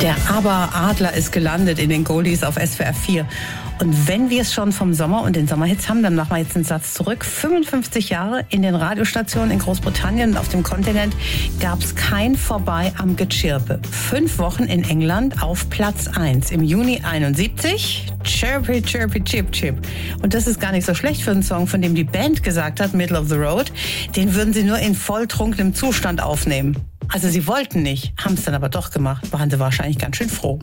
Der Aber-Adler ist gelandet in den Goldies auf SWR 4. Und wenn wir es schon vom Sommer und den Sommerhits haben, dann machen wir jetzt einen Satz zurück. 55 Jahre in den Radiostationen in Großbritannien und auf dem Kontinent gab es kein Vorbei am Gechirpe. 5 Wochen in England auf Platz 1. Im Juni 71, Chirpy, Chirpy, Chip, Chip. Und das ist gar nicht so schlecht für einen Song, von dem die Band gesagt hat, Middle of the Road, den würden sie nur in volltrunkenem Zustand aufnehmen. Also sie wollten nicht, haben es dann aber doch gemacht. Waren sie wahrscheinlich ganz schön froh.